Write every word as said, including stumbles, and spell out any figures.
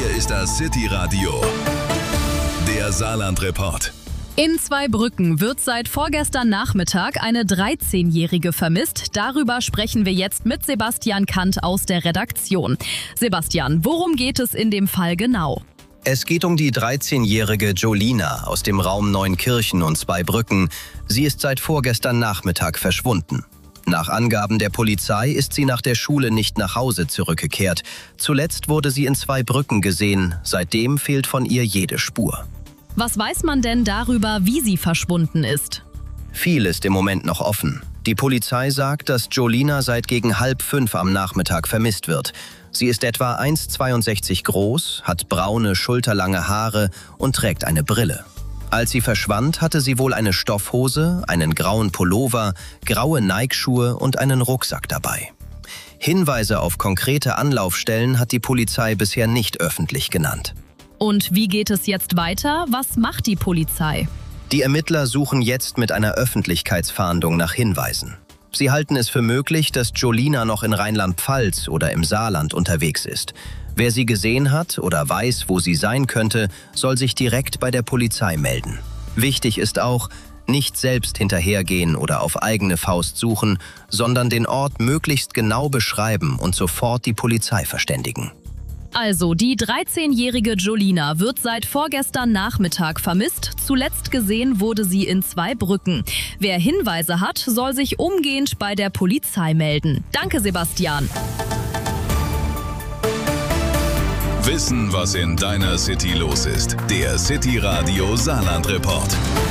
Hier ist das City Radio, der Saarland-Report. In Zweibrücken wird seit vorgestern Nachmittag eine dreizehnjährige vermisst. Darüber sprechen wir jetzt mit Sebastian Kant aus der Redaktion. Sebastian, worum geht es in dem Fall genau? Es geht um die dreizehnjährige Jolina aus dem Raum Neunkirchen und Zweibrücken. Sie ist seit vorgestern Nachmittag verschwunden. Nach Angaben der Polizei ist sie nach der Schule nicht nach Hause zurückgekehrt. Zuletzt wurde sie in Zweibrücken gesehen. Seitdem fehlt von ihr jede Spur. Was weiß man denn darüber, wie sie verschwunden ist? Viel ist im Moment noch offen. Die Polizei sagt, dass Jolina seit gegen halb fünf am Nachmittag vermisst wird. Sie ist etwa eins Komma zweiundsechzig groß, hat braune, schulterlange Haare und trägt eine Brille. Als sie verschwand, hatte sie wohl eine Stoffhose, einen grauen Pullover, graue Nike-Schuhe und einen Rucksack dabei. Hinweise auf konkrete Anlaufstellen hat die Polizei bisher nicht öffentlich genannt. Und wie geht es jetzt weiter? Was macht die Polizei? Die Ermittler suchen jetzt mit einer Öffentlichkeitsfahndung nach Hinweisen. Sie halten es für möglich, dass Jolina noch in Rheinland-Pfalz oder im Saarland unterwegs ist. Wer sie gesehen hat oder weiß, wo sie sein könnte, soll sich direkt bei der Polizei melden. Wichtig ist auch, nicht selbst hinterhergehen oder auf eigene Faust suchen, sondern den Ort möglichst genau beschreiben und sofort die Polizei verständigen. Also, die dreizehnjährige Jolina wird seit vorgestern Nachmittag vermisst. Zuletzt gesehen wurde sie in Zweibrücken. Wer Hinweise hat, soll sich umgehend bei der Polizei melden. Danke, Sebastian. Wissen, was in deiner City los ist. Der City Radio Saarland-Report.